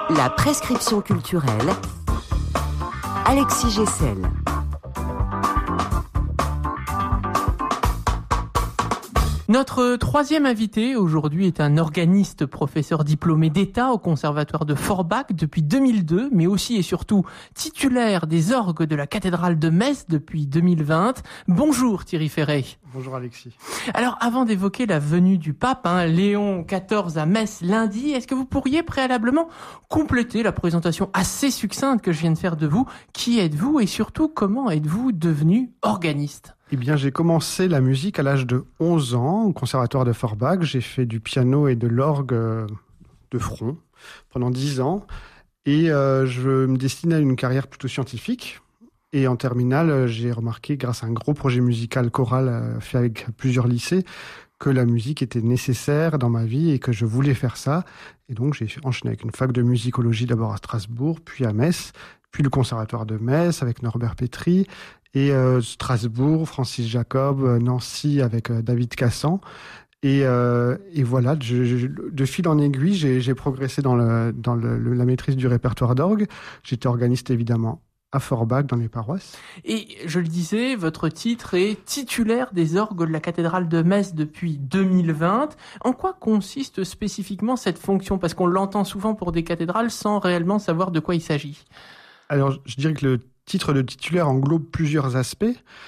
La prescription culturelle, Alexis Gessel. Notre troisième invité aujourd'hui est un organiste professeur diplômé d'État au Conservatoire de Forbach depuis 2002, mais aussi et surtout titulaire des orgues de la cathédrale de Metz depuis 2020. Bonjour Thierry Ferré. Bonjour Alexis. Alors avant d'évoquer la venue du pape, Léon XIV à Metz lundi, est-ce que vous pourriez préalablement compléter la présentation assez succincte que je viens de faire de vous? Qui êtes-vous et surtout comment êtes-vous devenu organiste? Eh bien, j'ai commencé la musique à l'âge de 11 ans au Conservatoire de Forbach. J'ai fait du piano et de l'orgue de front pendant 10 ans. Et je me destinais à une carrière plutôt scientifique. Et en terminale, j'ai remarqué, grâce à un gros projet musical choral fait avec plusieurs lycées, que la musique était nécessaire dans ma vie et que je voulais faire ça. Et donc, j'ai enchaîné avec une fac de musicologie d'abord à Strasbourg, puis à Metz, puis le Conservatoire de Metz avec Norbert Petri, et Strasbourg, Francis Jacob, Nancy avec David Cassan. Et voilà, de fil en aiguille, j'ai progressé dans la maîtrise du répertoire d'orgue. J'étais organiste évidemment à Forbach, dans les paroisses. Et je le disais, votre titre est titulaire des orgues de la cathédrale de Metz depuis 2020. En quoi consiste spécifiquement cette fonction? Parce qu'on l'entend souvent pour des cathédrales sans réellement savoir de quoi il s'agit. Alors, je dirais que le titre de titulaire englobe plusieurs aspects,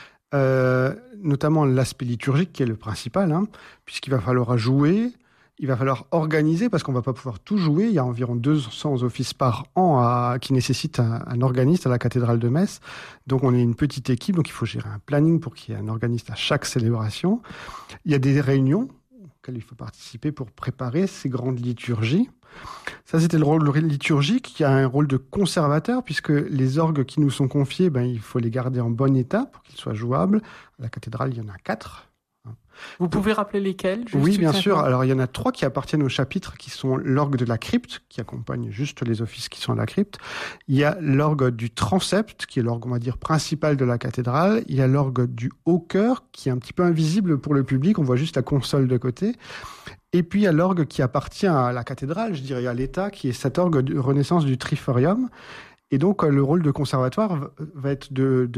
notamment l'aspect liturgique qui est le principal, puisqu'il va falloir jouer, il va falloir organiser, parce qu'on ne va pas pouvoir tout jouer. Il y a environ 200 offices par an qui nécessitent un organiste à la cathédrale de Metz. Donc on est une petite équipe, donc il faut gérer un planning pour qu'il y ait un organiste à chaque célébration. Il y a des réunions auxquelles il faut participer pour préparer ces grandes liturgies. Ça, c'était le rôle liturgique. Il y a un rôle de conservateur, puisque les orgues qui nous sont confiés, il faut les garder en bon état pour qu'ils soient jouables. À la cathédrale, il y en a 4. Vous pouvez rappeler lesquels? Oui, bien sûr. Alors, il y en a 3 qui appartiennent au chapitre, qui sont l'orgue de la crypte, qui accompagne juste les offices qui sont à la crypte. Il y a l'orgue du transept, qui est l'orgue, on va dire, principal de la cathédrale. Il y a l'orgue du haut chœur, qui est un petit peu invisible pour le public. On voit juste la console de côté. Et puis, il y a l'orgue qui appartient à la cathédrale, je dirais à l'État, qui est cet orgue de Renaissance du Triforium. Et donc, le rôle de conservatoire va être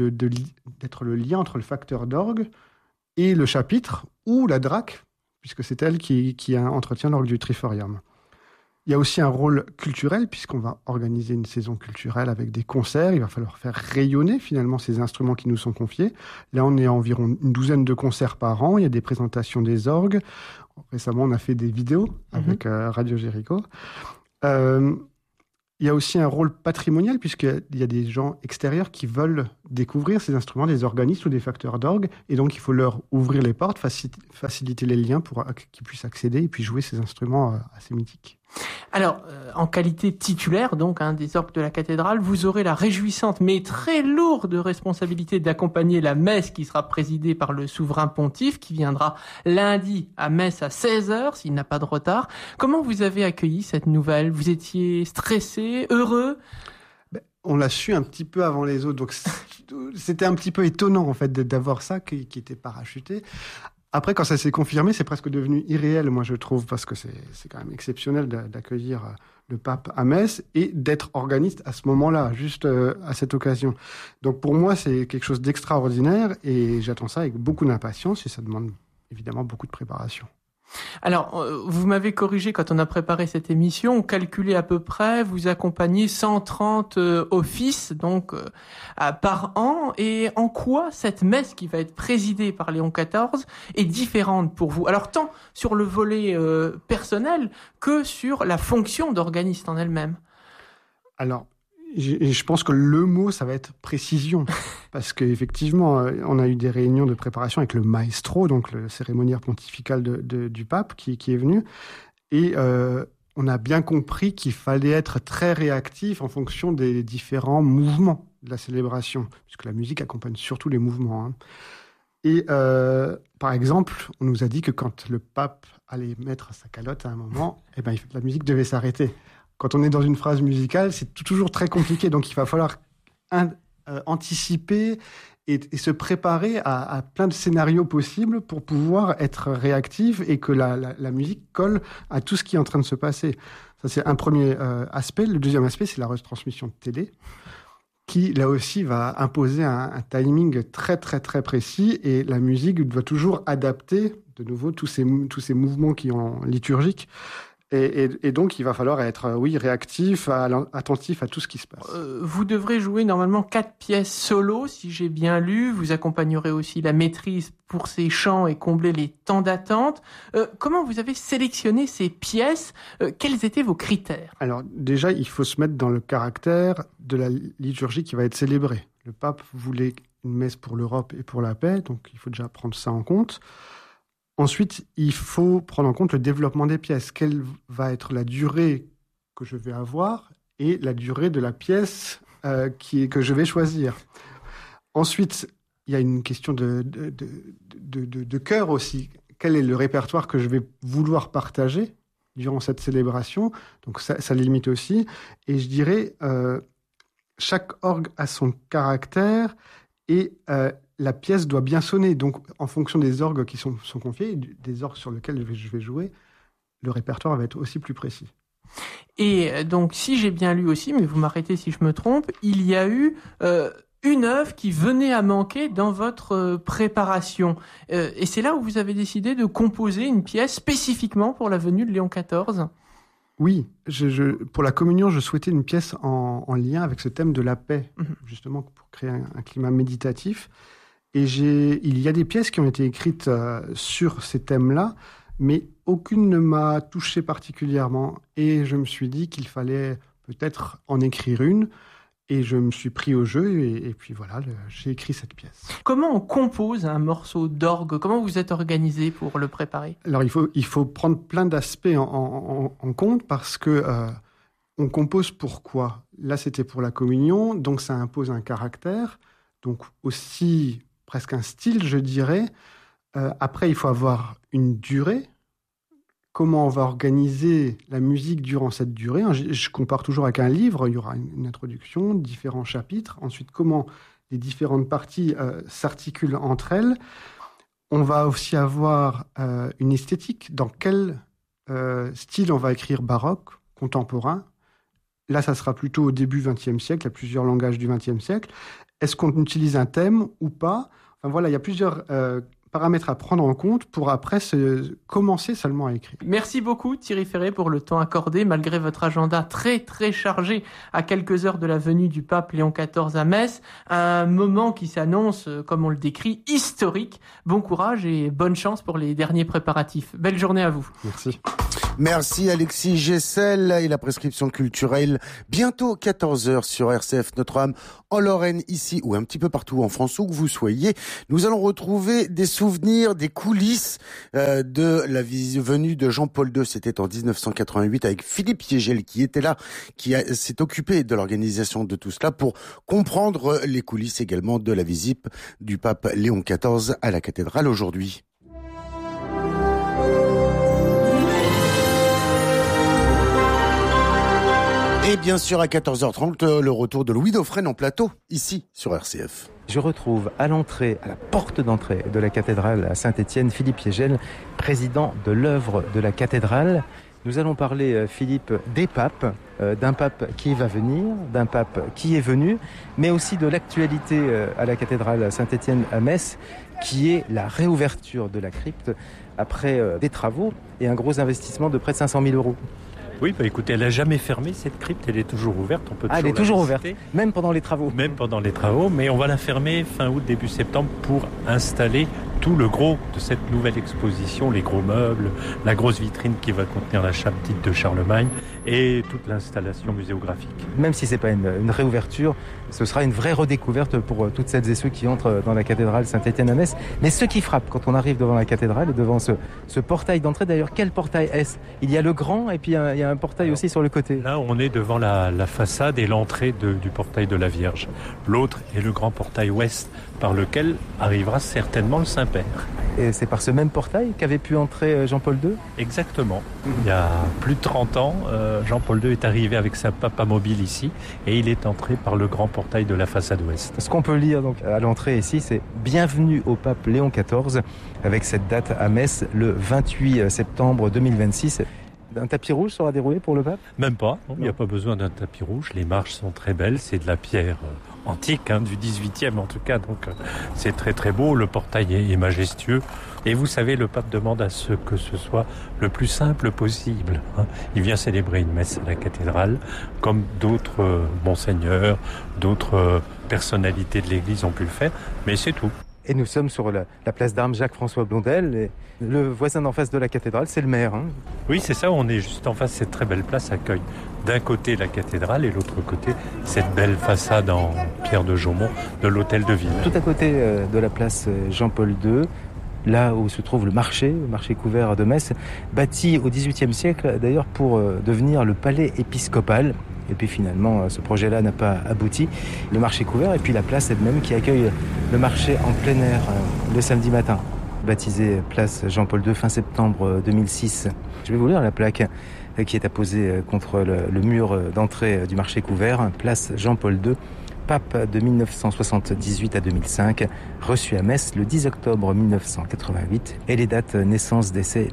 d'être le lien entre le facteur d'orgue et le chapitre, ou la draque, puisque c'est elle qui entretient l'orgue du Triforium. Il y a aussi un rôle culturel, puisqu'on va organiser une saison culturelle avec des concerts. Il va falloir faire rayonner finalement ces instruments qui nous sont confiés. Là, on est à environ une douzaine de concerts par an. Il y a des présentations des orgues. Récemment, on a fait des vidéos avec Radio Jéricho. Il y a aussi un rôle patrimonial, puisqu'il y a des gens extérieurs qui veulent découvrir ces instruments, des organistes ou des facteurs d'orgue, et donc il faut leur ouvrir les portes, faciliter les liens pour qu'ils puissent accéder et puis jouer ces instruments assez mythiques. Alors, en qualité titulaire donc des orgues de la cathédrale, vous aurez la réjouissante mais très lourde responsabilité d'accompagner la messe qui sera présidée par le souverain pontife, qui viendra lundi à Metz à 16h, s'il n'a pas de retard. Comment vous avez accueilli cette nouvelle? Vous étiez stressé, heureux? On l'a su un petit peu avant les autres, donc c'était un petit peu étonnant en fait d'avoir ça qui était parachuté. Après, quand ça s'est confirmé, c'est presque devenu irréel, moi je trouve, parce que c'est quand même exceptionnel d'accueillir le pape à Metz et d'être organiste à ce moment-là, juste à cette occasion. Donc pour moi, c'est quelque chose d'extraordinaire et j'attends ça avec beaucoup d'impatience et ça demande évidemment beaucoup de préparation. Alors, vous m'avez corrigé quand on a préparé cette émission, on calculait à peu près, vous accompagnez 130 offices donc par an. Et en quoi cette messe qui va être présidée par Léon XIV est différente pour vous? Alors, tant sur le volet personnel que sur la fonction d'organiste en elle-même. Alors, je pense que le mot, ça va être précision. Parce qu'effectivement, on a eu des réunions de préparation avec le maestro, donc le cérémoniaire pontifical du pape qui est venu. Et on a bien compris qu'il fallait être très réactif en fonction des différents mouvements de la célébration, puisque la musique accompagne surtout les mouvements. Et par exemple, on nous a dit que quand le pape allait mettre sa calotte à un moment, la musique devait s'arrêter. Quand on est dans une phrase musicale, c'est toujours très compliqué. Donc, il va falloir anticiper et se préparer à plein de scénarios possibles pour pouvoir être réactif et que la musique colle à tout ce qui est en train de se passer. Ça, c'est un premier aspect. Le deuxième aspect, c'est la retransmission de télé, qui, là aussi, va imposer un timing très, très, très précis. Et la musique doit toujours adapter, de nouveau, tous ces mouvements qui sont liturgiques. Et donc, il va falloir être, réactif, attentif à tout ce qui se passe. Vous devrez jouer normalement 4 pièces solo, si j'ai bien lu. Vous accompagnerez aussi la maîtrise pour ces chants et combler les temps d'attente. Comment vous avez sélectionné ces pièces ? Quels étaient vos critères ? Alors, déjà, il faut se mettre dans le caractère de la liturgie qui va être célébrée. Le pape voulait une messe pour l'Europe et pour la paix, donc il faut déjà prendre ça en compte. Ensuite, il faut prendre en compte le développement des pièces. Quelle va être la durée que je vais avoir et la durée de la pièce que je vais choisir. Ensuite, il y a une question de cœur aussi. Quel est le répertoire que je vais vouloir partager durant cette célébration ? Donc ça limite aussi. Et je dirais, chaque orgue a son caractère et la pièce doit bien sonner. Donc, en fonction des orgues qui sont confiés, des orgues sur lesquels je vais jouer, le répertoire va être aussi plus précis. Et donc, si j'ai bien lu aussi, mais vous m'arrêtez si je me trompe, il y a eu une œuvre qui venait à manquer dans votre préparation. Et c'est là où vous avez décidé de composer une pièce spécifiquement pour la venue de Léon XIV ? Oui, pour la communion, je souhaitais une pièce en lien avec ce thème de la paix, justement pour créer un climat méditatif. Et il y a des pièces qui ont été écrites sur ces thèmes-là, mais aucune ne m'a touché particulièrement. Et je me suis dit qu'il fallait peut-être en écrire une. Et je me suis pris au jeu et puis voilà, j'ai écrit cette pièce. Comment on compose un morceau d'orgue ? Comment vous êtes organisé pour le préparer ? Alors il faut prendre plein d'aspects en compte parce que on compose pourquoi ? Là c'était pour la communion, donc ça impose un caractère, donc aussi presque un style je dirais. Après il faut avoir une durée. Comment on va organiser la musique durant cette durée ? Je compare toujours avec un livre, il y aura une introduction, différents chapitres. Ensuite, comment les différentes parties s'articulent entre elles. On va aussi avoir une esthétique. Dans quel style on va écrire baroque, contemporain ? Là, ça sera plutôt au début XXe siècle, il y a plusieurs langages du XXe siècle. Est-ce qu'on utilise un thème ou pas ? Enfin voilà, il y a plusieurs paramètres à prendre en compte pour après commencer seulement à écrire. Merci beaucoup Thierry Ferré pour le temps accordé malgré votre agenda très très chargé à quelques heures de la venue du pape Léon XIV à Metz. Un moment qui s'annonce, comme on le décrit, historique. Bon courage et bonne chance pour les derniers préparatifs. Belle journée à vous. Merci. Merci Alexis Gessel et la prescription culturelle. Bientôt 14h sur RCF Notre-Dame en Lorraine, ici ou un petit peu partout en France où que vous soyez. Nous allons retrouver des souvenirs, des coulisses de la venue de Jean-Paul II. C'était en 1988 avec Philippe Yegel qui était là, qui s'est occupé de l'organisation de tout cela pour comprendre les coulisses également de la visite du pape Léon XIV à la cathédrale aujourd'hui. Et bien sûr, à 14h30, le retour de Louis Dauphren en plateau, ici, sur RCF. Je retrouve à l'entrée, à la porte d'entrée de la cathédrale à Saint-Étienne, Philippe Yegel, président de l'œuvre de la cathédrale. Nous allons parler, Philippe, des papes, d'un pape qui va venir, d'un pape qui est venu, mais aussi de l'actualité à la cathédrale à Saint-Étienne à Metz, qui est la réouverture de la crypte après des travaux et un gros investissement de près de 500 000 €. Oui, écoutez, elle n'a jamais fermé cette crypte, elle est toujours ouverte. On peut toujours elle est toujours visiter. ouverte, même pendant les travaux. Même pendant les travaux, mais on va la fermer fin août, début septembre pour installer tout le gros de cette nouvelle exposition, les gros meubles, la grosse vitrine qui va contenir la chape dite de Charlemagne et toute l'installation muséographique. Même si c'est pas une réouverture, ce sera une vraie redécouverte pour toutes celles et ceux qui entrent dans la cathédrale Saint-Étienne à Metz. Mais ce qui frappe quand on arrive devant la cathédrale et devant ce portail d'entrée, d'ailleurs, quel portail est-ce ? Il y a le grand et puis il y a un portail aussi sur le côté. Là, on est devant la façade et l'entrée du portail de la Vierge. L'autre est le grand portail ouest par lequel arrivera certainement le Saint-Père. Et c'est par ce même portail qu'avait pu entrer Jean-Paul II ? Exactement. Il y a plus de 30 ans, Jean-Paul II est arrivé avec sa papa mobile ici et il est entré par le grand portail de la façade ouest. Ce qu'on peut lire donc à l'entrée ici, c'est « Bienvenue au pape Léon XIV » avec cette date à Metz, le 28 septembre 2026. Un tapis rouge sera déroulé pour le pape ? Même pas, il n'y a pas besoin d'un tapis rouge. Les marches sont très belles, c'est de la pierre antique, du 18e en tout cas, donc c'est très très beau. Le portail est majestueux. Et vous savez, le pape demande à ce que ce soit le plus simple possible. Il vient célébrer une messe à la cathédrale, comme d'autres monseigneurs, d'autres personnalités de l'Église ont pu le faire, mais c'est tout. Et nous sommes sur la place d'Armes Jacques-François Blondel. Et le voisin d'en face de la cathédrale, c'est le maire. Oui, c'est ça, on est juste en face. Cette très belle place accueille d'un côté la cathédrale et l'autre côté cette belle façade en pierre de Jaumont de l'hôtel de ville. Tout à côté de la place Jean-Paul II, là où se trouve le marché couvert de Metz, bâti au XVIIIe siècle d'ailleurs pour devenir le palais épiscopal. Et puis finalement, ce projet-là n'a pas abouti. Le marché couvert et puis la place elle-même qui accueille le marché en plein air le samedi matin. Baptisée place Jean-Paul II fin septembre 2006. Je vais vous lire la plaque qui est apposée contre le mur d'entrée du marché couvert. Place Jean-Paul II, pape de 1978 à 2005, reçu à Metz le 10 octobre 1988 et les dates naissance-décès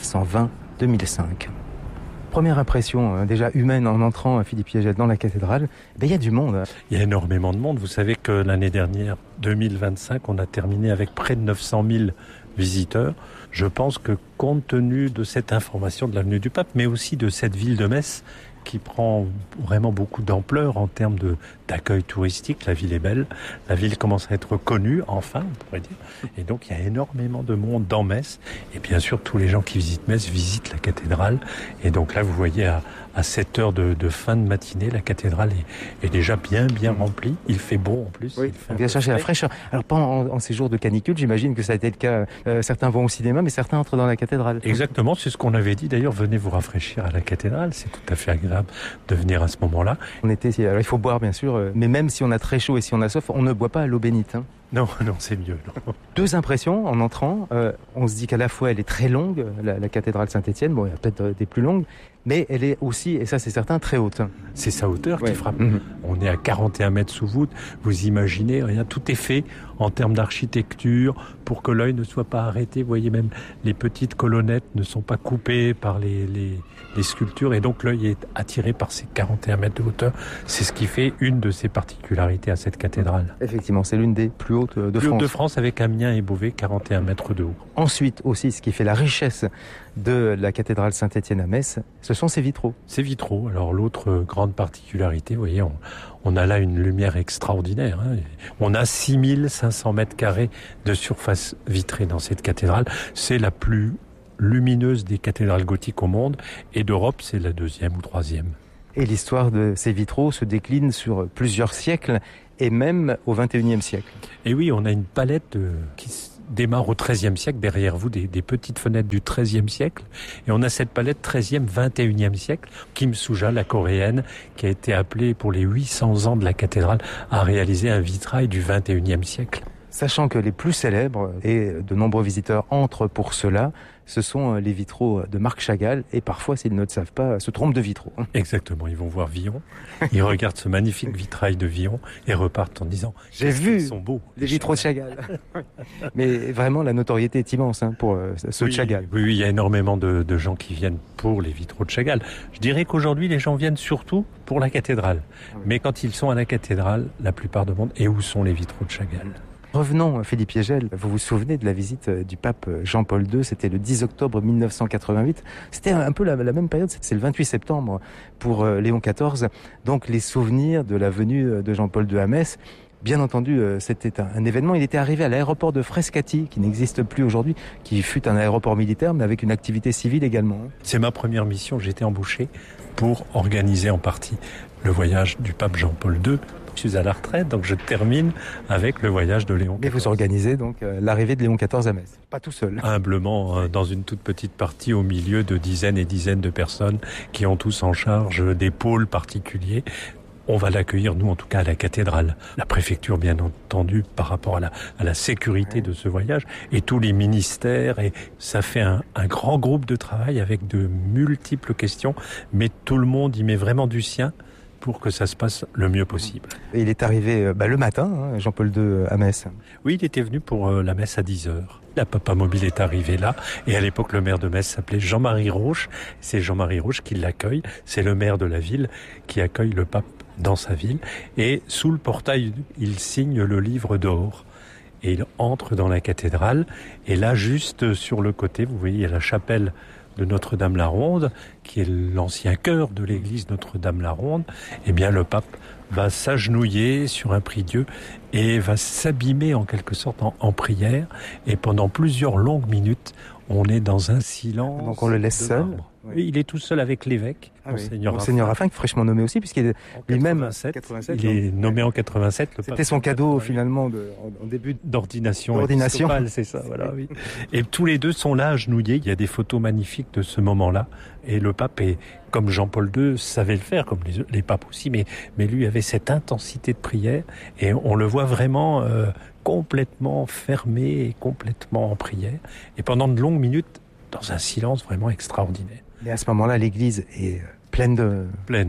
1920-2005. Première impression déjà humaine en entrant, Philippe Piégel, dans la cathédrale, il y a du monde. Il y a énormément de monde. Vous savez que l'année dernière, 2025, on a terminé avec près de 900 000 visiteurs. Je pense que compte tenu de cette information de la venue du pape, mais aussi de cette ville de Metz, qui prend vraiment beaucoup d'ampleur en termes d'accueil touristique. La ville est belle, la ville commence à être connue, enfin, on pourrait dire. Et donc, il y a énormément de monde dans Metz. Et bien sûr, tous les gens qui visitent Metz visitent la cathédrale. Et donc là, vous voyez, à 7 heures de fin de matinée, la cathédrale est déjà bien remplie. Il fait bon en plus. Oui, on vient chercher la fraîcheur. Alors, pendant ces jours de canicule, j'imagine que ça a été le cas. Certains vont au cinéma, mais certains entrent dans la cathédrale. Exactement, c'est ce qu'on avait dit. D'ailleurs, venez vous rafraîchir à la cathédrale. C'est tout à fait agréable de venir à ce moment-là. Alors il faut boire bien sûr, mais même si on a très chaud et si on a soif, on ne boit pas à l'eau bénite. Non, c'est mieux. Non. Deux impressions en entrant. On se dit qu'à la fois elle est très longue, la cathédrale Saint-Étienne. Bon, il y a peut-être des plus longues, mais elle est aussi, et ça c'est certain, très haute. C'est sa hauteur qui frappe. On est à 41 mètres sous voûte. Vous imaginez, tout est fait en termes d'architecture pour que l'œil ne soit pas arrêté. Vous voyez, même les petites colonnettes ne sont pas coupées par les sculptures, et donc l'œil est attiré par ces 41 mètres de hauteur. C'est ce qui fait une de ses particularités à cette cathédrale. Effectivement, c'est l'une des plus hautes de France. De France, avec Amiens et Beauvais, 41 mètres de haut. Ensuite aussi, ce qui fait la richesse de la cathédrale Saint-Étienne à Metz, ce sont ses vitraux. Ces vitraux, alors l'autre grande particularité, vous voyez, on a là une lumière extraordinaire. On a 6500 mètres carrés de surface vitrée dans cette cathédrale. C'est la plus lumineuse des cathédrales gothiques au monde, et d'Europe, c'est la deuxième ou troisième. Et l'histoire de ces vitraux se décline sur plusieurs siècles, et même au XXIe siècle. Et oui, on a une palette qui démarre au XIIIe siècle, derrière vous, des petites fenêtres du XIIIe siècle. Et on a cette palette XIIIe, XXIe siècle. Kim Soo-ja, la coréenne, qui a été appelée pour les 800 ans de la cathédrale, à réaliser un vitrail du XXIe siècle. Sachant que les plus célèbres, et de nombreux visiteurs entrent pour cela, ce sont les vitraux de Marc Chagall, et parfois, s'ils ne le savent pas, se trompent de vitraux. Exactement, ils vont voir Villon, ils regardent ce magnifique vitrail de Villon, et repartent en disant « J'ai vu ils sont beaux, les vitraux de Chagall ». Mais vraiment, la notoriété est immense pour ceux de Chagall. Oui, il y a énormément de gens qui viennent pour les vitraux de Chagall. Je dirais qu'aujourd'hui, les gens viennent surtout pour la cathédrale. Mais quand ils sont à la cathédrale, la plupart demandent « Et où sont les vitraux de Chagall ?» Revenons, Philippe Piégel, vous vous souvenez de la visite du pape Jean-Paul II, c'était le 10 octobre 1988, c'était un peu la même période, c'est le 28 septembre pour Léon XIV, donc les souvenirs de la venue de Jean-Paul II à Metz. Bien entendu, c'était un événement, il était arrivé à l'aéroport de Frascati, qui n'existe plus aujourd'hui, qui fut un aéroport militaire, mais avec une activité civile également. C'est ma première mission, j'étais embauché pour organiser en partie le voyage du pape Jean-Paul II. Je suis à la retraite, donc je termine avec le voyage de Léon XIV. Mais vous organisez donc l'arrivée de Léon XIV à Metz, pas tout seul. Humblement, dans une toute petite partie, au milieu de dizaines et dizaines de personnes qui ont tous en charge des pôles particuliers. On va l'accueillir, nous en tout cas, à la cathédrale. La préfecture, bien entendu, par rapport à la sécurité de ce voyage, et tous les ministères, et ça fait un grand groupe de travail avec de multiples questions, mais tout le monde y met vraiment du sien. pour que ça se passe le mieux possible. Et il est arrivé le matin, Jean-Paul II, à Metz. Oui, il était venu pour la messe à 10h. La Papa Mobile est arrivée là, et à l'époque, le maire de Metz s'appelait Jean-Marie Roche. C'est Jean-Marie Roche qui l'accueille. C'est le maire de la ville qui accueille le pape dans sa ville. Et sous le portail, il signe le livre d'or. Et il entre dans la cathédrale. Et là, juste sur le côté, vous voyez, il y a la chapelle de Notre-Dame-la-Ronde, qui est l'ancien chœur de l'église Notre-Dame-la-Ronde. Eh bien, le pape va s'agenouiller sur un prie-dieu et va s'abîmer en quelque sorte en prière. Et pendant plusieurs longues minutes, on est dans un silence. Donc on le laisse seul. Oui, il est tout seul avec l'évêque, Monseigneur Raffin, fraîchement nommé aussi, puisqu'il est lui-même 87, il est nommé en 87. C'était son cadeau finalement en début d'ordination. C'est ça, voilà. Oui. Et tous les deux sont là agenouillés. Il y a des photos magnifiques de ce moment-là. Et le pape est, comme Jean-Paul II savait le faire, comme les papes aussi, mais lui avait cette intensité de prière. Et on le voit vraiment complètement fermé et complètement en prière. Et pendant de longues minutes, dans un silence vraiment extraordinaire. Et à ce moment-là, l'église est pleine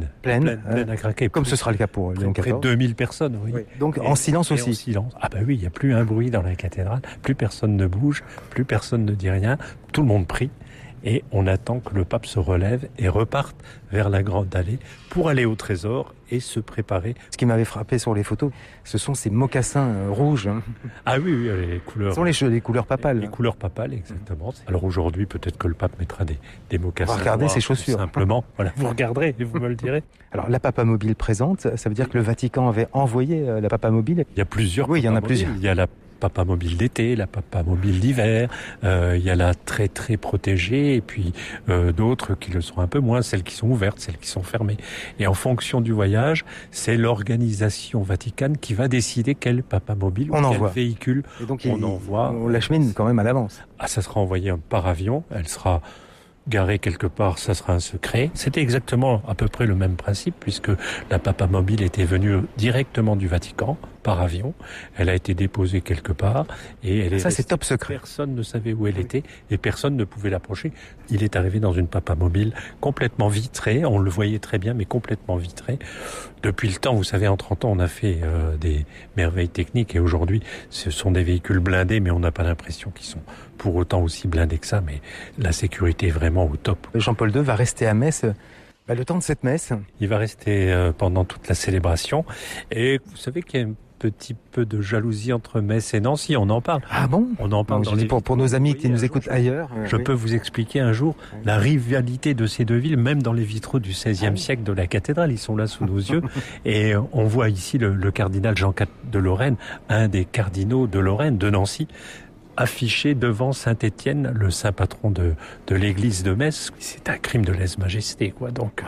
à craquer. Comme ce sera le cas pour Léon XIV. Près de 2000 personnes, oui. Donc en silence aussi. En silence. Ah bah oui, il n'y a plus un bruit dans la cathédrale, plus personne ne bouge, plus personne ne dit rien, tout le monde prie. Et on attend que le pape se relève et reparte vers la grande allée pour aller au trésor et se préparer. Ce qui m'avait frappé sur les photos, ce sont ces mocassins rouges. Ah oui, les couleurs. Ce sont les couleurs papales. Les couleurs papales, exactement. Alors aujourd'hui, peut-être que le pape mettra des mocassins. Regardez ses chaussures. Simplement. Voilà, vous regarderez et vous me le direz. Alors la Papa Mobile présente, ça veut dire que le Vatican avait envoyé la Papa Mobile. Il y a plusieurs. Oui, il y en a plusieurs. Il y a la Papa Mobile d'été, la Papa Mobile d'hiver, il y a la très très protégée et puis d'autres qui le sont un peu moins, celles qui sont ouvertes, celles qui sont fermées. Et en fonction du voyage, c'est l'organisation vaticane qui va décider quel Papa Mobile ou quel véhicule on envoie. On l'achemine quand même à l'avance. Ah, ça sera envoyé par avion, elle sera garée quelque part, ça sera un secret. C'était exactement à peu près le même principe puisque la Papa Mobile était venue directement du Vatican par avion. Elle a été déposée quelque part et ça c'est top secret. Personne ne savait où elle était et personne ne pouvait l'approcher. Il est arrivé dans une Papa Mobile complètement vitrée. On le voyait très bien, mais complètement vitrée. Depuis le temps, vous savez, en 30 ans, on a fait des merveilles techniques et aujourd'hui, ce sont des véhicules blindés, mais on n'a pas l'impression qu'ils sont pour autant aussi blindés que ça. Mais la sécurité est vraiment au top. Jean-Paul II va rester à Metz le temps de cette messe. Il va rester pendant toute la célébration. Et vous savez qu'il y a un petit peu de jalousie entre Metz et Nancy, on en parle. Ah bon? On en parle. Pour nos amis qui nous écoutent ailleurs. Je peux vous expliquer un jour la rivalité de ces deux villes, même dans les vitraux du XVIe siècle de la cathédrale. Ils sont là sous nos yeux. Et on voit ici le cardinal Jean IV de Lorraine, un des cardinaux de Lorraine, de Nancy, affiché devant Saint-Étienne, le saint patron de l'église de Metz. C'est un crime de lèse-majesté, quoi. Donc,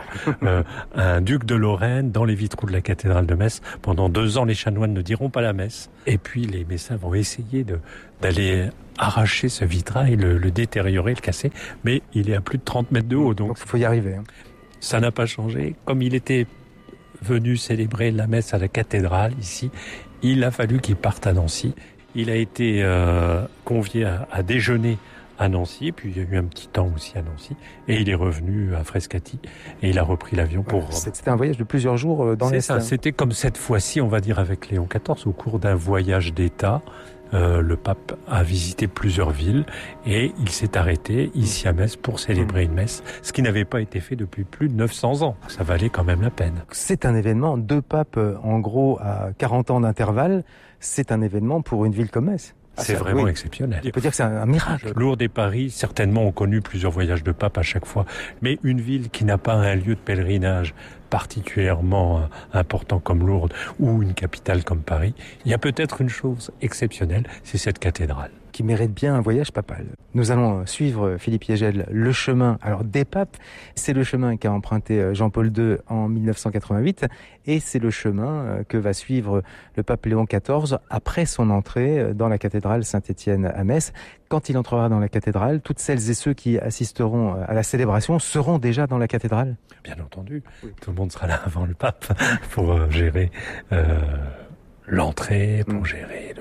un duc de Lorraine dans les vitraux de la cathédrale de Metz. Pendant 2 ans, les chanoines ne diront pas la messe. Et puis, les messins vont essayer d'aller arracher ce vitrail, le détériorer, le casser. Mais il est à plus de 30 mètres de haut. Donc, il faut y arriver. Ça n'a pas changé. Comme il était venu célébrer la messe à la cathédrale, ici, il a fallu qu'il parte à Nancy. Il a été convié à déjeuner à Nancy, puis il y a eu un petit temps aussi à Nancy, et il est revenu à Frascati, et il a repris l'avion pour Rome. C'était un voyage de plusieurs jours dans l'Est. C'est ça, c'était comme cette fois-ci, on va dire avec Léon XIV, au cours d'un voyage d'État. Le pape a visité plusieurs villes et il s'est arrêté ici à Metz pour célébrer une messe, ce qui n'avait pas été fait depuis plus de 900 ans. Ça valait quand même la peine. C'est un événement, 2 papes en gros à 40 ans d'intervalle, c'est un événement pour une ville comme Metz. C'est vraiment exceptionnel. On peut dire que c'est un miracle. Lourdes et Paris, certainement, ont connu plusieurs voyages de pape à chaque fois. Mais une ville qui n'a pas un lieu de pèlerinage particulièrement important comme Lourdes ou une capitale comme Paris, il y a peut-être une chose exceptionnelle, c'est cette cathédrale. Qui mérite bien un voyage papal. Nous allons suivre, Philippe Yegel, le chemin des papes. C'est le chemin qu'a emprunté Jean-Paul II en 1988 et c'est le chemin que va suivre le pape Léon XIV après son entrée dans la cathédrale Saint-Étienne à Metz. Quand il entrera dans la cathédrale, toutes celles et ceux qui assisteront à la célébration seront déjà dans la cathédrale. Bien entendu, tout le monde sera là avant le pape pour gérer l'entrée, pour gérer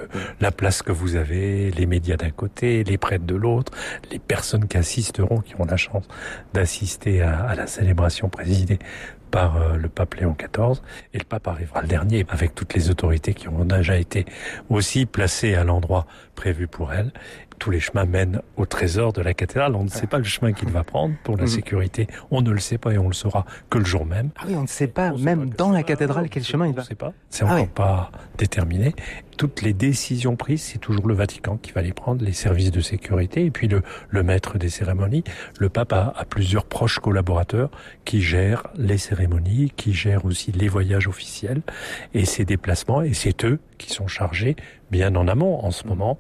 la place que vous avez, les médias d'un côté, les prêtres de l'autre, les personnes qui assisteront, qui ont la chance d'assister à la célébration présidée par le pape Léon XIV, et le pape arrivera le dernier avec toutes les autorités qui ont déjà été aussi placées à l'endroit prévu pour elle. Tous les chemins mènent au trésor de la cathédrale. On ne sait pas le chemin qu'il va prendre pour la sécurité. On ne le sait pas et on le saura que le jour même. Ah oui, on ne sait pas, même dans la cathédrale, quel chemin il va. On ne sait pas. C'est encore pas déterminé. Toutes les décisions prises, c'est toujours le Vatican qui va les prendre, les services de sécurité, et puis le maître des cérémonies. Le pape a plusieurs proches collaborateurs qui gèrent les cérémonies, qui gèrent aussi les voyages officiels et ses déplacements, et c'est eux qui sont chargés bien en amont. En ce moment,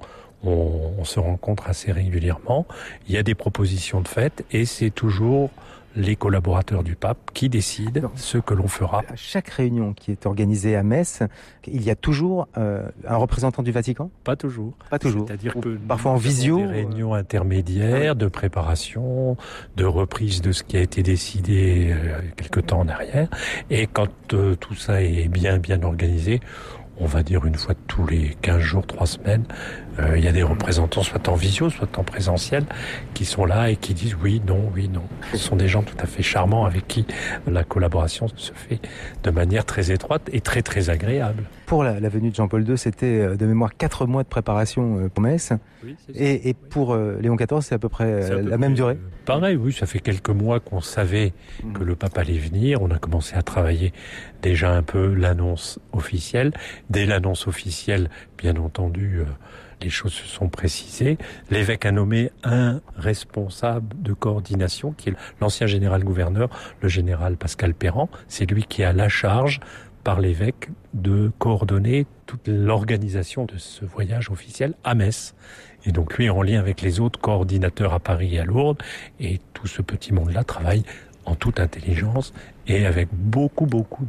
on se rencontre assez régulièrement. Il y a des propositions de fait et c'est toujours les collaborateurs du pape qui décident ce que l'on fera. À chaque réunion qui est organisée à Metz, il y a toujours un représentant du Vatican ? Pas toujours. Pas toujours. C'est-à-dire que parfois en visio. Des réunions intermédiaires de préparation, de reprise de ce qui a été décidé quelque temps en arrière. Et quand tout ça est bien organisé, on va dire une fois tous les 15 jours, 3 semaines, il y a des représentants, soit en visio, soit en présentiel, qui sont là et qui disent oui, non. Ce sont des gens tout à fait charmants avec qui la collaboration se fait de manière très étroite et très agréable. Pour la venue de Jean-Paul II, c'était de mémoire 4 mois de préparation pour Metz. Oui, c'est ça. Et pour Léon XIV, c'est à peu près la même durée. Pareil, oui, ça fait quelques mois qu'on savait que le pape allait venir. On a commencé à travailler déjà un peu l'annonce officielle. Dès l'annonce officielle, bien entendu, les choses se sont précisées. L'évêque a nommé un responsable de coordination, qui est l'ancien général-gouverneur, le général Pascal Perrand. C'est lui qui a la charge, par l'évêque, de coordonner toute l'organisation de ce voyage officiel à Metz. Et donc lui, en lien avec les autres coordinateurs à Paris et à Lourdes, et tout ce petit monde-là travaille en toute intelligence et avec beaucoup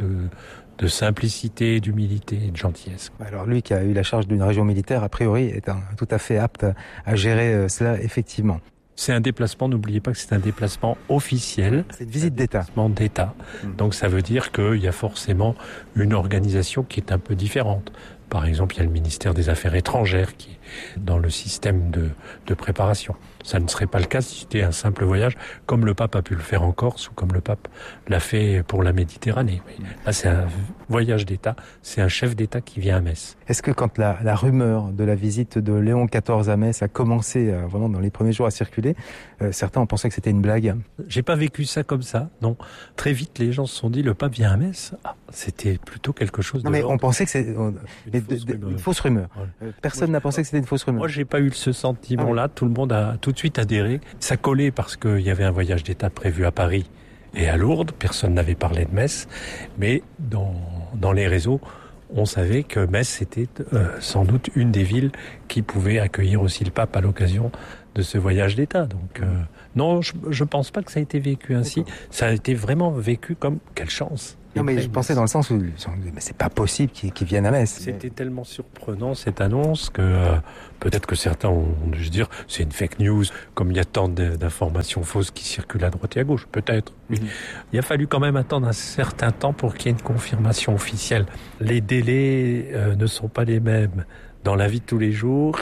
de simplicité, d'humilité et de gentillesse. Alors lui qui a eu la charge d'une région militaire, a priori, est tout à fait apte à gérer cela, effectivement. C'est un déplacement, n'oubliez pas que c'est un déplacement officiel. C'est une visite d'État. Déplacement d'État. Donc ça veut dire qu'il y a forcément une organisation qui est un peu différente. Par exemple, il y a le ministère des Affaires étrangères qui est dans le système de préparation. Ça ne serait pas le cas si c'était un simple voyage, comme le pape a pu le faire en Corse ou comme le pape l'a fait pour la Méditerranée. Là, c'est un voyage d'État, c'est un chef d'État qui vient à Metz. Est-ce que quand la rumeur de la visite de Léon XIV à Metz a commencé vraiment dans les premiers jours à circuler, certains ont pensé que c'était une blague? J'ai pas vécu ça comme ça, non. Très vite, les gens se sont dit, le pape vient à Metz. C'était plutôt quelque chose de... Non, mais on pensait que c'est une fausse rumeur. Ouais. Personne n'a pensé que c'était une fausse rumeur. Moi, j'ai pas eu ce sentiment-là. Tout le monde a tout de suite adhéré. Ça collait parce qu'il y avait un voyage d'État prévu à Paris et à Lourdes. Personne n'avait parlé de Metz. Mais dans les réseaux, on savait que Metz était sans doute une des villes qui pouvait accueillir aussi le pape à l'occasion de ce voyage d'État. Donc non, je pense pas que ça a été vécu ainsi. D'accord. Ça a été vraiment vécu comme quelle chance. Non, mais je pensais dans le sens où mais c'est pas possible qu'ils viennent à Metz. C'était tellement surprenant cette annonce que peut-être que certains ont dû se dire c'est une fake news, comme il y a tant d'informations fausses qui circulent à droite et à gauche. Peut-être. Il a fallu quand même attendre un certain temps pour qu'il y ait une confirmation officielle. Les délais ne sont pas les mêmes dans la vie de tous les jours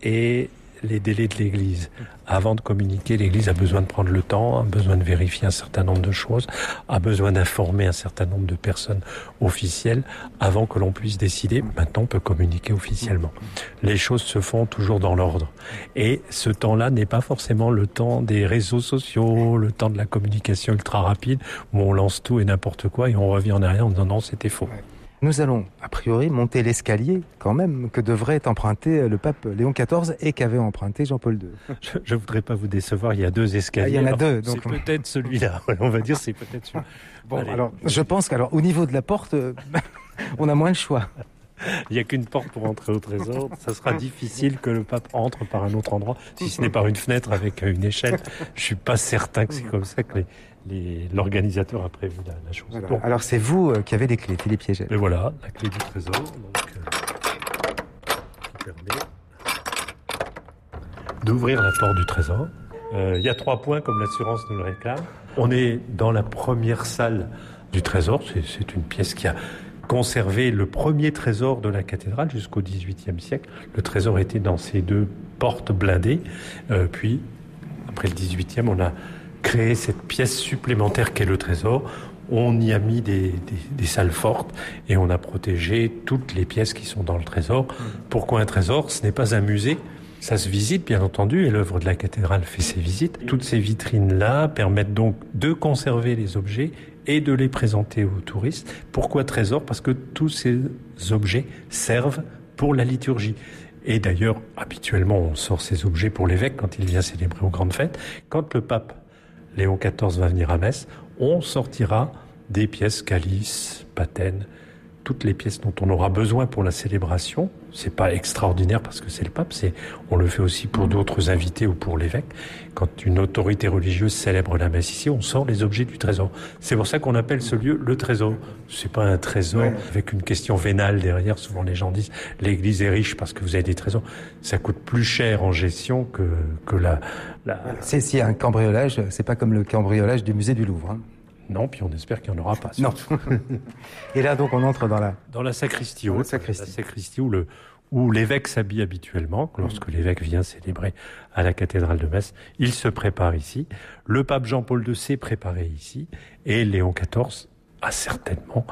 et les délais de l'Église. Avant de communiquer, l'Église a besoin de prendre le temps, a besoin de vérifier un certain nombre de choses, a besoin d'informer un certain nombre de personnes officielles avant que l'on puisse décider. Maintenant, on peut communiquer officiellement. Les choses se font toujours dans l'ordre. Et ce temps-là n'est pas forcément le temps des réseaux sociaux, le temps de la communication ultra rapide, où on lance tout et n'importe quoi et on revient en arrière en disant non, c'était faux. Nous allons, a priori, monter l'escalier, quand même, que devrait emprunter le pape Léon XIV et qu'avait emprunté Jean-Paul II. Je voudrais pas vous décevoir, il y a 2 escaliers. Il y en a 2. Donc... C'est peut-être celui-là. On va dire c'est peut-être celui-là. Bon, allez. Alors, je pense qu'au niveau de la porte, on a moins le choix. Il n'y a qu'une porte pour entrer au trésor. Ça sera difficile que le pape entre par un autre endroit, si ce n'est par une fenêtre avec une échelle. Je suis pas certain que c'est comme ça que l'organisateur a prévu la chose. Voilà. Bon. Alors c'est vous qui avez les clés, Philippe Piégel. Et voilà, la clé du trésor, donc, qui permet d'ouvrir la porte du trésor. Il y a 3 points, comme l'assurance nous le réclame. On est dans la première salle du trésor. C'est une pièce qui a conservé le premier trésor de la cathédrale jusqu'au XVIIIe siècle. Le trésor était dans ces 2 portes blindées. Puis, après le XVIIIe, on a créé cette pièce supplémentaire qu'est le trésor. On y a mis des salles fortes et on a protégé toutes les pièces qui sont dans le trésor. Pourquoi un trésor ? Ce n'est pas un musée. Ça se visite, bien entendu, et l'œuvre de la cathédrale fait ses visites. Toutes ces vitrines-là permettent donc de conserver les objets et de les présenter aux touristes. Pourquoi trésor ? Parce que tous ces objets servent pour la liturgie. Et d'ailleurs, habituellement, on sort ces objets pour l'évêque quand il vient célébrer aux grandes fêtes. Quand le pape Léon XIV va venir à Metz, on sortira des pièces calices, patènes, toutes les pièces dont on aura besoin pour la célébration. C'est pas extraordinaire parce que c'est le pape, on le fait aussi pour d'autres invités ou pour l'évêque. Quand une autorité religieuse célèbre la messe ici, on sort les objets du trésor. C'est pour ça qu'on appelle ce lieu le trésor. C'est pas un trésor avec une question vénale derrière. Souvent les gens disent l'église est riche parce que vous avez des trésors. Ça coûte plus cher en gestion que la... S'il y a un cambriolage, c'est pas comme le cambriolage du musée du Louvre. Non, puis on espère qu'il n'y en aura pas. Non. Et là, donc, on entre dans la sacristie haute. La sacristie où l'évêque s'habille habituellement. Lorsque l'évêque vient célébrer à la cathédrale de Metz, il se prépare ici. Le pape Jean-Paul II s'est préparé ici. Et Léon XIV a certainement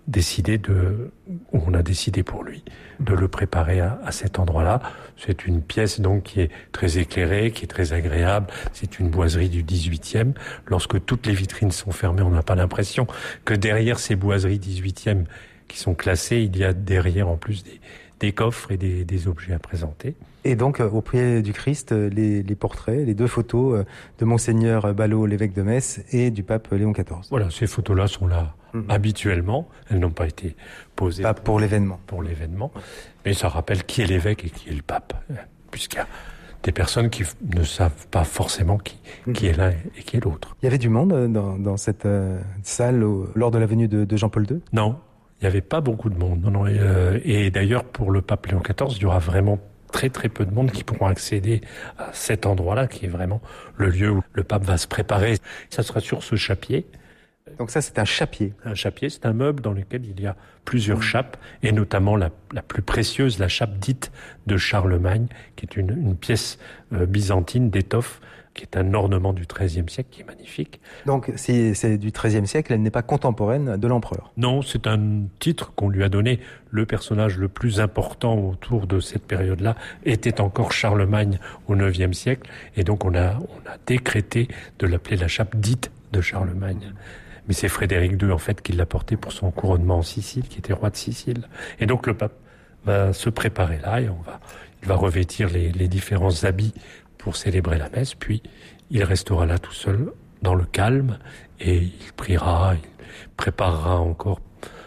on a décidé pour lui de le préparer à cet endroit-là. C'est une pièce donc qui est très éclairée, qui est très agréable. C'est une boiserie du XVIIIe. Lorsque toutes les vitrines sont fermées, on n'a pas l'impression que derrière ces boiseries XVIIIe qui sont classées, il y a derrière en plus des coffres et des objets à présenter. Et donc, au pied du Christ, les portraits, les 2 photos de Monseigneur Ballot, l'évêque de Metz, et du pape Léon XIV. Voilà, ces photos-là sont là habituellement. Elles n'ont pas été posées pas pour l'événement. Pour l'événement. Mais ça rappelle qui est l'évêque et qui est le pape. Puisqu'il y a des personnes qui ne savent pas forcément qui est l'un et qui est l'autre. Il y avait du monde dans cette salle lors de la venue de Jean-Paul II ? Non. Il n'y avait pas beaucoup de monde. Non, et d'ailleurs, pour le pape Léon XIV, il y aura vraiment très très peu de monde qui pourront accéder à cet endroit-là, qui est vraiment le lieu où le pape va se préparer. Ça sera sur ce chappier. Donc ça, c'est un chappier. Un chappier, c'est un meuble dans lequel il y a plusieurs chapes, et notamment la plus précieuse, la chape dite de Charlemagne, qui est une pièce byzantine d'étoffe, qui est un ornement du XIIIe siècle, qui est magnifique. Donc, si c'est du XIIIe siècle, elle n'est pas contemporaine de l'empereur. Non, c'est un titre qu'on lui a donné. Le personnage le plus important autour de cette période-là était encore Charlemagne au IXe siècle, et donc on a décrété de l'appeler la chape dite de Charlemagne. Mais c'est Frédéric II, en fait, qui l'a porté pour son couronnement en Sicile, qui était roi de Sicile. Et donc le pape va se préparer là, et il va revêtir les différents habits pour célébrer la messe, puis il restera là tout seul, dans le calme, et il priera, il préparera encore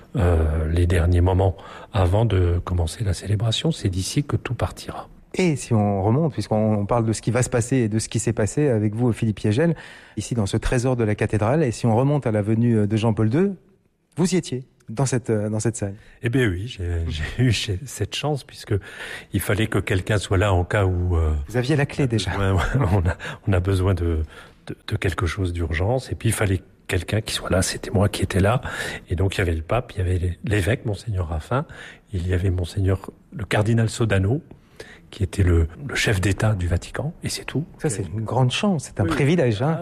les derniers moments avant de commencer la célébration. C'est d'ici que tout partira. Et si on remonte, puisqu'on parle de ce qui va se passer et de ce qui s'est passé avec vous, Philippe Piégel, ici dans ce trésor de la cathédrale, et si on remonte à la venue de Jean-Paul II, vous y étiez dans cette salle. Eh bien oui, j'ai eu cette chance, puisque il fallait que quelqu'un soit là en cas où... Vous aviez la clé déjà. On a besoin de quelque chose d'urgence, et puis il fallait quelqu'un qui soit là. C'était moi qui étais là, et donc il y avait le pape, il y avait l'évêque, Monseigneur Raffin, il y avait le cardinal Sodano, qui était le chef d'État du Vatican, et c'est tout. Ça, c'est une grande chance, c'est un privilège. Hein.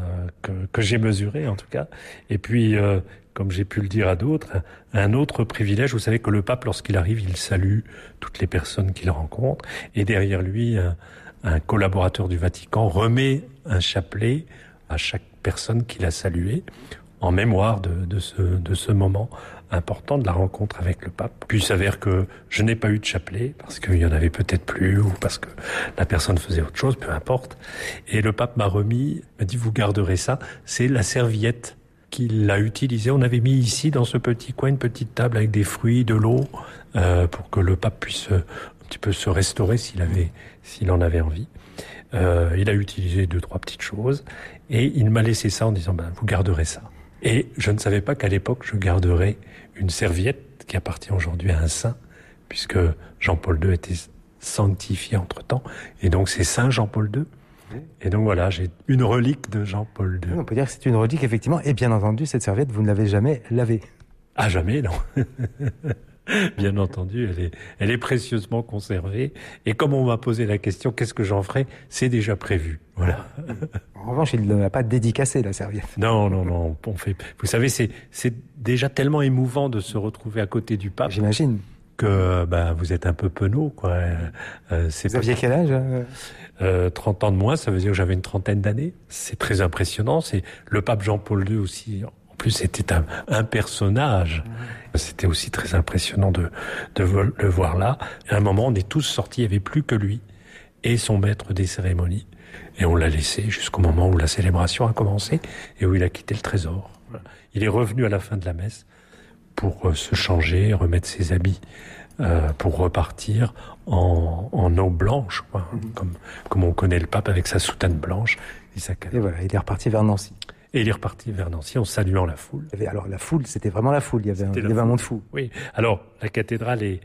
Que j'ai mesuré, en tout cas. Et puis, comme j'ai pu le dire à d'autres, un autre privilège, vous savez que le pape, lorsqu'il arrive, il salue toutes les personnes qu'il rencontre, et derrière lui, un collaborateur du Vatican remet un chapelet à chaque personne qu'il a saluée, en mémoire de ce moment important de la rencontre avec le pape. Puis il s'avère que je n'ai pas eu de chapelet, parce qu'il y en avait peut-être plus, ou parce que la personne faisait autre chose, peu importe. Et le pape m'a dit, vous garderez ça. C'est la serviette qu'il a utilisée. On avait mis ici, dans ce petit coin, une petite table avec des fruits, de l'eau, pour que le pape puisse un petit peu se restaurer s'il en avait envie. Il a utilisé 2-3 petites choses, et il m'a laissé ça en disant, vous garderez ça. Et je ne savais pas qu'à l'époque, je garderais une serviette qui appartient aujourd'hui à un saint, puisque Jean-Paul II était sanctifié entre-temps, et donc c'est Saint Jean-Paul II. Et donc voilà, j'ai une relique de Jean-Paul II. On peut dire que c'est une relique, effectivement, et bien entendu, cette serviette, vous ne l'avez jamais lavée. À jamais, non. Bien entendu, elle est précieusement conservée. Et comme on m'a posé la question, qu'est-ce que j'en ferai? C'est déjà prévu. Voilà. En revanche, il ne l'a pas dédicacé, la serviette. Non. Vous savez, c'est déjà tellement émouvant de se retrouver à côté du pape. J'imagine. Que vous êtes un peu penaud, quoi. Vous aviez quel âge 30 ans de moins, ça veut dire que j'avais une trentaine d'années. C'est très impressionnant. C'est le pape Jean-Paul II aussi. En plus, c'était un personnage. C'était aussi très impressionnant de le voir là. À un moment, on est tous sortis, il n'y avait plus que lui et son maître des cérémonies. Et on l'a laissé jusqu'au moment où la célébration a commencé et où il a quitté le trésor. Il est revenu à la fin de la messe pour se changer, remettre ses habits, pour repartir en eau blanche, quoi, comme on connaît le pape avec sa soutane blanche et sa canne. Et voilà, il est reparti vers Nancy. Et il est reparti vers Nancy en saluant la foule. Alors la foule, c'était vraiment la foule, il y avait un monde fou. Oui, alors la cathédrale est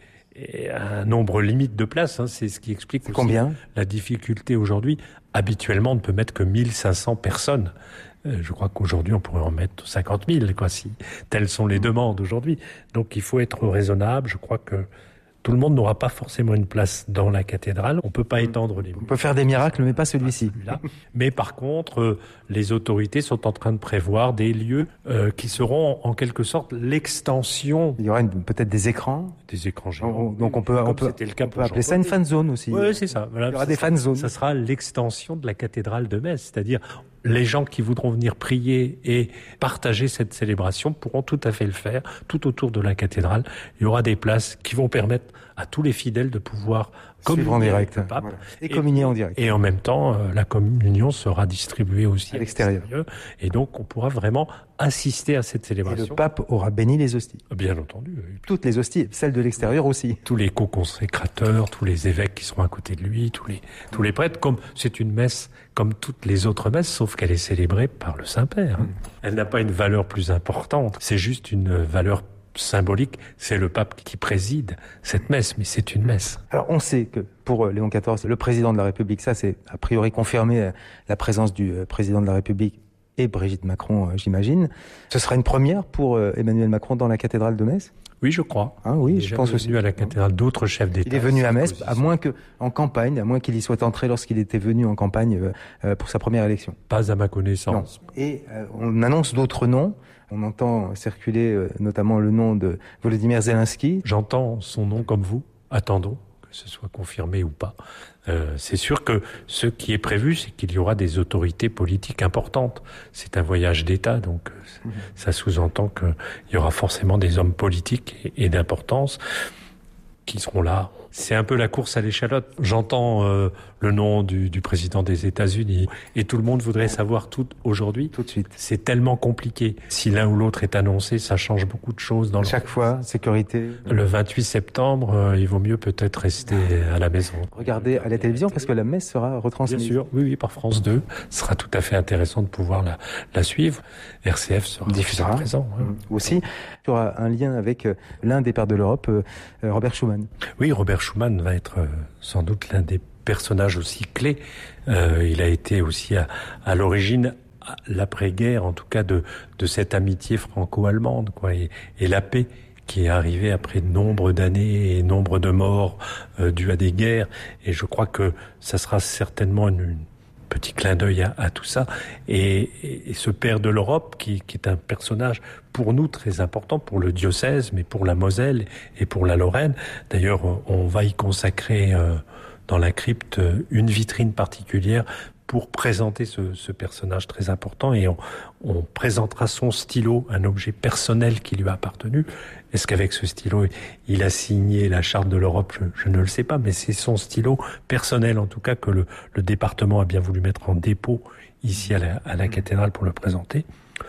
un nombre limite de places, c'est ce qui explique aussi combien la difficulté aujourd'hui. Habituellement, on ne peut mettre que 1500 personnes. Je crois qu'aujourd'hui, on pourrait en mettre 50 000, quoi, si telles sont les demandes aujourd'hui. Donc, il faut être raisonnable. Je crois que tout le monde n'aura pas forcément une place dans la cathédrale. On peut pas étendre les murs. On peut faire des miracles, mais pas celui-ci. Mais par contre, les autorités sont en train de prévoir des lieux qui seront en quelque sorte l'extension. Il y aura peut-être des écrans. Des écrans géants. Donc on peut appeler ça une fan zone aussi. Oui, c'est ça. Voilà, il y aura des fan zones. Ça sera l'extension de la cathédrale de Metz, c'est-à-dire les gens qui voudront venir prier et partager cette célébration pourront tout à fait le faire tout autour de la cathédrale. Il y aura des places qui vont permettre à tous les fidèles de pouvoir communier en direct, avec le pape, voilà. Et communier en direct. Et en même temps, la communion sera distribuée aussi à l'extérieur. Et donc, on pourra vraiment assister à cette célébration. Et le pape aura béni les hosties. Bien entendu. Toutes les hosties, celles de l'extérieur aussi. Tous les co-consécrateurs, tous les évêques qui seront à côté de lui, tous les prêtres, comme c'est une messe comme toutes les autres messes, sauf qu'elle est célébrée par le Saint-Père. Elle n'a pas une valeur plus importante. C'est juste une valeur symbolique, c'est le pape qui préside cette messe, mais c'est une messe. Alors on sait que pour Léon XIV, le président de la République, ça c'est a priori confirmé la présence du président de la République et Brigitte Macron, j'imagine. Ce sera une première pour Emmanuel Macron dans la cathédrale de Metz ? Oui, je crois. Oui, je pense aussi. Il est venu à la cathédrale d'autres chefs d'État. Il est venu à Metz, à moins qu'il y soit entré lorsqu'il était venu en campagne pour sa première élection. Pas à ma connaissance. Non. Et on annonce d'autres noms. On entend circuler notamment le nom de Volodymyr Zelensky. J'entends son nom comme vous. Attendons que ce soit confirmé ou pas. C'est sûr que ce qui est prévu, c'est qu'il y aura des autorités politiques importantes. C'est un voyage d'État, donc ça sous-entend qu'il y aura forcément des hommes politiques et d'importance qui seront là. C'est un peu la course à l'échalote. J'entends le nom du président des États-Unis et tout le monde voudrait savoir tout aujourd'hui. Tout de suite. C'est tellement compliqué. Si l'un ou l'autre est annoncé, ça change beaucoup de choses dans chaque fois, sécurité. Le 28 septembre, il vaut mieux peut-être rester à la maison. Regardez à la télévision parce que la messe sera retransmise. Bien sûr, oui, par France 2. Ce sera tout à fait intéressant de pouvoir la suivre. RCF sera présent. Aussi, il y aura un lien avec l'un des pères de l'Europe, Robert Schuman. Oui, Robert Schuman va être sans doute l'un des personnages aussi clés. Il a été aussi à l'origine, l'après-guerre en tout cas, de cette amitié franco-allemande, quoi, et la paix qui est arrivée après nombre d'années et nombre de morts dues à des guerres. Et je crois que ça sera certainement un petit clin d'œil à tout ça. Et ce père de l'Europe, qui est un personnage pour nous très important, pour le diocèse, mais pour la Moselle et pour la Lorraine. D'ailleurs, on va y consacrer dans la crypte une vitrine particulière pour présenter ce personnage très important, et on présentera son stylo, un objet personnel qui lui a appartenu. Est-ce qu'avec ce stylo, il a signé la charte de l'Europe ? Je ne le sais pas, mais c'est son stylo personnel, en tout cas, que le département a bien voulu mettre en dépôt ici à la cathédrale pour le présenter.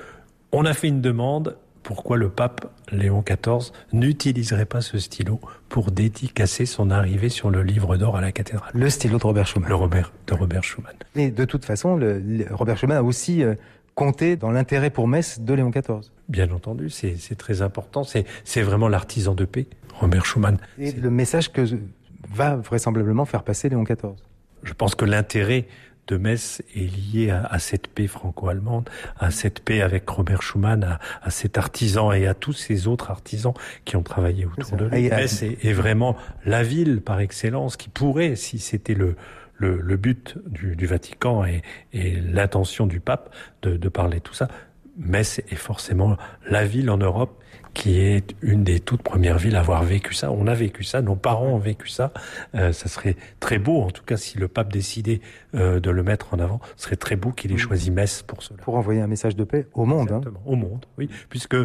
On a fait une demande. Pourquoi le pape Léon XIV n'utiliserait pas ce stylo pour dédicacer son arrivée sur le livre d'or à la cathédrale ? Le stylo de Robert Schuman. De Robert Schuman. Et de toute façon, Robert Schuman a aussi compté dans l'intérêt pour Metz de Léon XIV. Bien entendu, c'est très important. C'est vraiment l'artisan de paix, Robert Schuman. Et le message que va vraisemblablement faire passer Léon XIV. Je pense que l'intérêt de Metz est lié à cette paix franco-allemande, à cette paix avec Robert Schuman, à cet artisan et à tous ces autres artisans qui ont travaillé autour de lui. Metz est vraiment la ville par excellence qui pourrait, si c'était le but du Vatican et l'intention du pape de parler de tout ça, Metz est forcément la ville en Europe qui est une des toutes premières villes à avoir vécu ça. On a vécu ça, nos parents ont vécu ça. Ça serait très beau, en tout cas, si le pape décidait de le mettre en avant, ce serait très beau qu'il ait choisi Metz pour cela. Pour envoyer un message de paix au monde. Exactement, au monde, oui. Puisque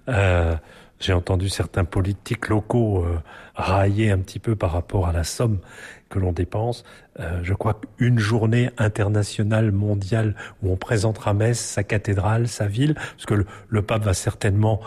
j'ai entendu certains politiques locaux railler un petit peu par rapport à la somme que l'on dépense. Je crois qu'une journée internationale mondiale où on présentera Metz, sa cathédrale, sa ville, parce que le pape va certainement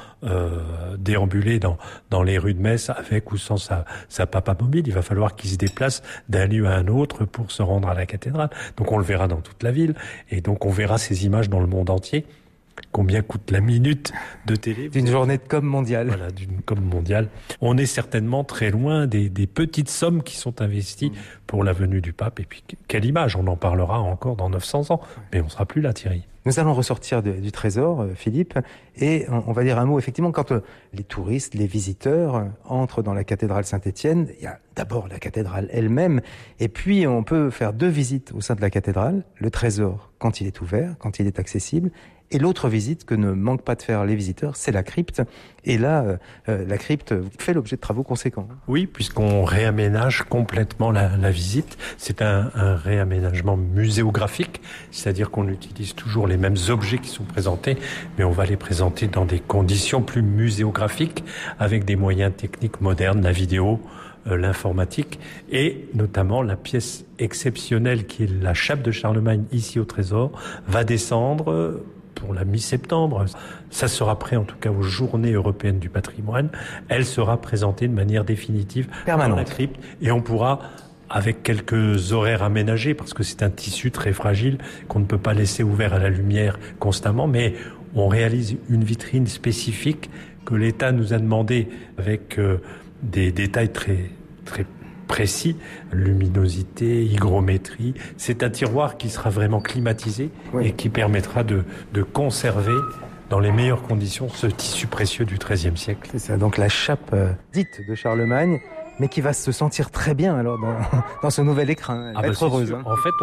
déambuler dans les rues de Metz avec ou sans sa papa mobile. Il va falloir qu'il se déplace d'un lieu à un autre pour se rendre à la cathédrale. Donc on le verra dans toute la ville et donc on verra ces images dans le monde entier. Combien coûte la minute de télé? D'une journée de com mondiale. Voilà, d'une com mondiale. On est certainement très loin des petites sommes qui sont investies pour la venue du pape. Et puis, quelle image? On en parlera encore dans 900 ans. Mais on sera plus là, Thierry. Nous allons ressortir du trésor, Philippe, et on va dire un mot. Effectivement, quand les touristes, les visiteurs entrent dans la cathédrale Saint-Étienne, il y a d'abord la cathédrale elle-même, et puis on peut faire 2 visites au sein de la cathédrale. Le trésor, quand il est ouvert, quand il est accessible, et l'autre visite que ne manquent pas de faire les visiteurs, c'est la crypte. Et là, la crypte fait l'objet de travaux conséquents. Oui, puisqu'on réaménage complètement la visite. C'est un réaménagement muséographique, c'est-à-dire qu'on utilise toujours les mêmes objets qui sont présentés, mais on va les présenter dans des conditions plus muséographiques, avec des moyens techniques modernes, la vidéo, l'informatique, et notamment la pièce exceptionnelle qui est la chape de Charlemagne ici au Trésor, va descendre pour la mi-septembre. Ça sera prêt en tout cas aux Journées européennes du patrimoine. Elle sera présentée de manière définitive dans la crypte et on pourra, avec quelques horaires aménagés, parce que c'est un tissu très fragile qu'on ne peut pas laisser ouvert à la lumière constamment, mais on réalise une vitrine spécifique que l'État nous a demandé avec des détails très, très précis, luminosité, hygrométrie. C'est un tiroir qui sera vraiment climatisé et qui permettra de conserver dans les meilleures conditions ce tissu précieux du XIIIe siècle. C'est ça, donc la chape dite de Charlemagne, mais qui va se sentir très bien alors dans ce nouvel écrin. Elle va être heureuse. En fait,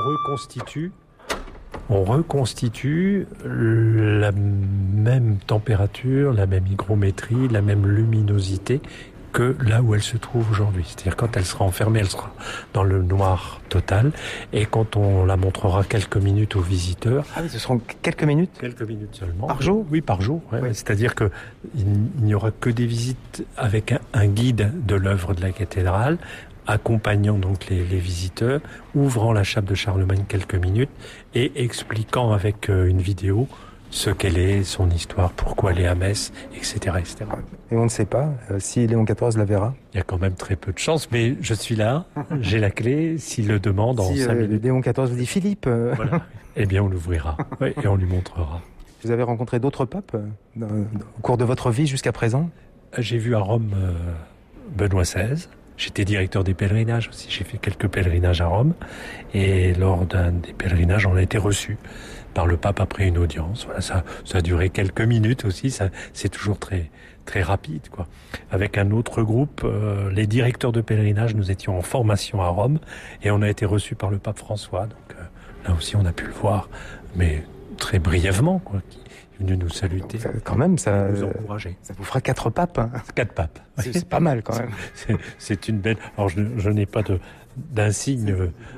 on reconstitue la même température, la même hygrométrie, la même luminosité que là où elle se trouve aujourd'hui. C'est-à-dire quand elle sera enfermée, elle sera dans le noir total. Et quand on la montrera quelques minutes aux visiteurs... Ah oui, ce seront quelques minutes? Quelques minutes seulement. Par jour? Oui, par jour. Ouais. Oui. C'est-à-dire que il n'y aura que des visites avec un guide de l'œuvre de la cathédrale, accompagnant donc les visiteurs, ouvrant la chape de Charlemagne quelques minutes et expliquant avec une vidéo ce qu'elle est, son histoire, pourquoi elle est à Metz, etc., etc. Et on ne sait pas si Léon XIV la verra. Il y a quand même très peu de chance, mais je suis là, j'ai la clé, s'il le demande en 5 minutes. Léon XIV vous dit Philippe. Voilà. Eh bien, on l'ouvrira et on lui montrera. Vous avez rencontré d'autres papes au cours de votre vie jusqu'à présent? J'ai vu à Rome Benoît XVI. J'étais directeur des pèlerinages aussi. J'ai fait quelques pèlerinages à Rome. Et lors d'un des pèlerinages, on a été reçus par le pape après une audience. Voilà, ça a duré quelques minutes aussi. C'est toujours très, très rapide, quoi. Avec un autre groupe, les directeurs de pèlerinage, nous étions en formation à Rome et on a été reçus par le pape François. Donc là aussi, on a pu le voir, mais très brièvement, quoi. Venu nous saluer. Quand même, ça nous encourager. Ça vous fera 4 papes. Hein. 4 papes. C'est pas mal quand même. C'est une belle. Alors je n'ai pas d'insigne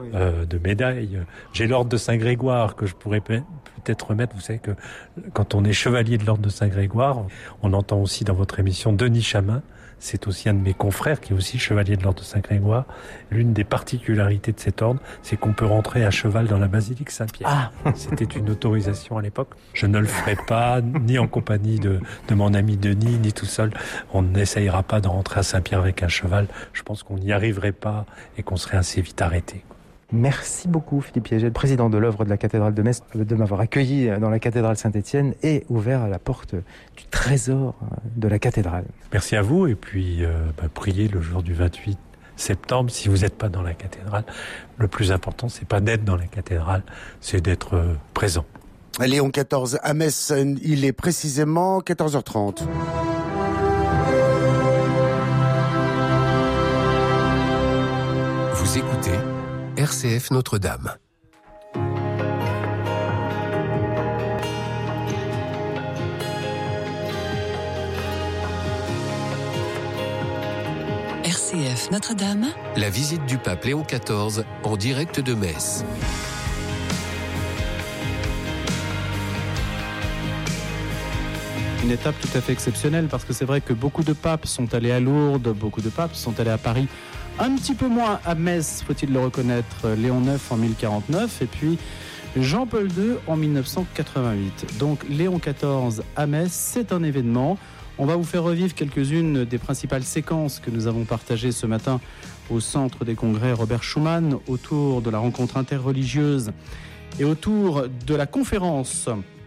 de médaille. J'ai l'ordre de Saint-Grégoire que je pourrais peut-être remettre. Vous savez que quand on est chevalier de l'ordre de Saint-Grégoire, on entend aussi dans votre émission Denis Chamin. C'est aussi un de mes confrères qui est aussi chevalier de l'ordre de Saint-Grégoire. L'une des particularités de cet ordre, c'est qu'on peut rentrer à cheval dans la basilique Saint-Pierre. Ah. C'était une autorisation à l'époque. Je ne le ferai pas, ni en compagnie de mon ami Denis, ni tout seul. On n'essayera pas de rentrer à Saint-Pierre avec un cheval. Je pense qu'on n'y arriverait pas et qu'on serait assez vite arrêté. Merci beaucoup Philippe Piégel, président de l'œuvre de la cathédrale de Metz, de m'avoir accueilli dans la cathédrale Saint-Étienne et ouvert la porte du trésor de la cathédrale. Merci à vous et puis priez le jour du 28 septembre. Si vous n'êtes pas dans la cathédrale, le plus important, c'est pas d'être dans la cathédrale, c'est d'être présent. Léon XIV à Metz, il est précisément 14h30. Vous écoutez RCF Notre-Dame. RCF Notre-Dame. La visite du pape Léon XIV en direct de Metz. Une étape tout à fait exceptionnelle parce que c'est vrai que beaucoup de papes sont allés à Lourdes, beaucoup de papes sont allés à Paris, un petit peu moins à Metz, faut-il le reconnaître, Léon IX en 1049 et puis Jean-Paul II en 1988. Donc Léon XIV à Metz, c'est un événement. On va vous faire revivre quelques-unes des principales séquences que nous avons partagées ce matin au centre des congrès Robert Schuman autour de la rencontre interreligieuse et autour de la conférence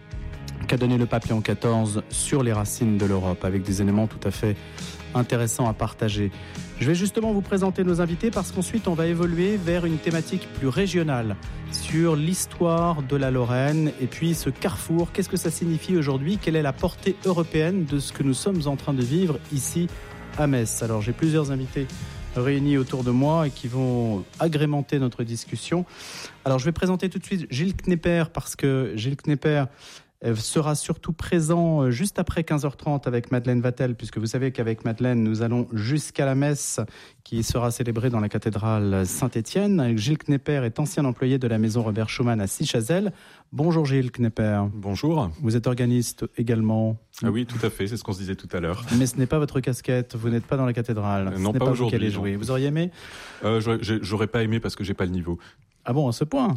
qu'a donné le pape Léon XIV sur les racines de l'Europe, avec des éléments tout à fait intéressants à partager. Je vais justement vous présenter nos invités parce qu'ensuite on va évoluer vers une thématique plus régionale sur l'histoire de la Lorraine et puis ce carrefour, qu'est-ce que ça signifie aujourd'hui, quelle est la portée européenne de ce que nous sommes en train de vivre ici à Metz. Alors j'ai plusieurs invités réunis autour de moi et qui vont agrémenter notre discussion. Alors je vais présenter tout de suite Gilles Knepper parce que Gilles Knepper sera surtout présent juste après 15h30 avec Madeleine Vatel, puisque vous savez qu'avec Madeleine, nous allons jusqu'à la messe qui sera célébrée dans la cathédrale Saint-Étienne. Gilles Knepper est ancien employé de la maison Robert Schuman à Sichazel. Bonjour Gilles Knepper. Bonjour. Vous êtes organiste également. Ah oui, tout à fait, c'est ce qu'on se disait tout à l'heure. Mais ce n'est pas votre casquette, vous n'êtes pas dans la cathédrale. Non, ce n'est pas aujourd'hui. Vous qui allez jouer. Vous auriez aimé ? J'aurais pas aimé parce que j'ai pas le niveau. Ah bon, à ce point.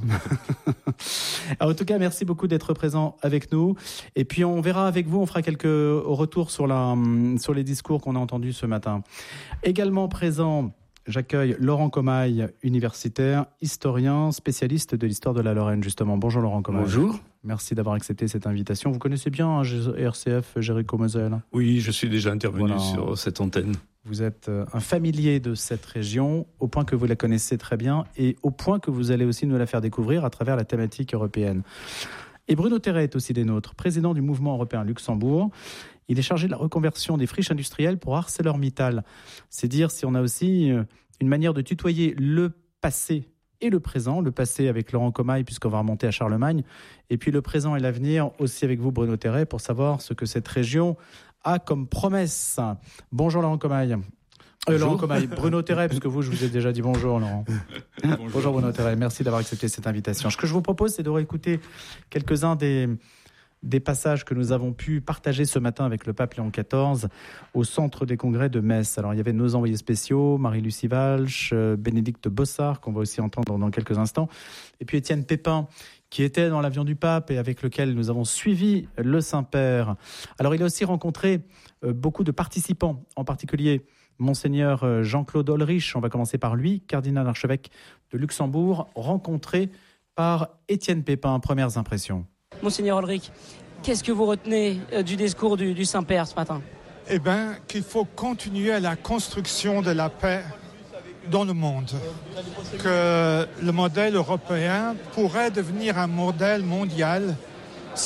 Alors, en tout cas, merci beaucoup d'être présent avec nous. Et puis, on verra avec vous, on fera quelques retours sur les discours qu'on a entendus ce matin. Également présent, j'accueille Laurent Comaille, universitaire, historien, spécialiste de l'histoire de la Lorraine, justement. Bonjour Laurent Comaille. Bonjour. Merci d'avoir accepté cette invitation. Vous connaissez bien RCF Jéricho-Moselle ? Oui, je suis déjà intervenu sur cette antenne. Vous êtes un familier de cette région, au point que vous la connaissez très bien et au point que vous allez aussi nous la faire découvrir à travers la thématique européenne. Et Bruno Terret est aussi des nôtres, président du mouvement européen Luxembourg. Il est chargé de la reconversion des friches industrielles pour ArcelorMittal. C'est dire si on a aussi une manière de tutoyer le passé et le présent. Le passé avec Laurent Comaille, puisqu'on va remonter à Charlemagne. Et puis le présent et l'avenir aussi avec vous, Bruno Terret, pour savoir ce que cette région a comme promesse. Bonjour Laurent Comaille. Laurent Comaille, Bruno Terret, parce que je vous ai déjà dit bonjour Laurent. Bonjour Bruno Terret, merci d'avoir accepté cette invitation. Ce que je vous propose, c'est de réécouter quelques-uns des passages que nous avons pu partager ce matin avec le pape Léon XIV au centre des congrès de Metz. Alors il y avait nos envoyés spéciaux, Marie-Lucie Walsh, Bénédicte Bossard, qu'on va aussi entendre dans quelques instants, et puis Étienne Pépin, qui était dans l'avion du pape et avec lequel nous avons suivi le Saint-Père. Alors il a aussi rencontré beaucoup de participants, en particulier Monseigneur Jean-Claude Ulrich, on va commencer par lui, cardinal archevêque de Luxembourg, rencontré par Étienne Pépin. Premières impressions. Monseigneur Ulrich, qu'est-ce que vous retenez du discours du Saint-Père ce matin ? Eh bien, qu'il faut continuer à la construction de la paix dans le monde. Que le modèle européen pourrait devenir un modèle mondial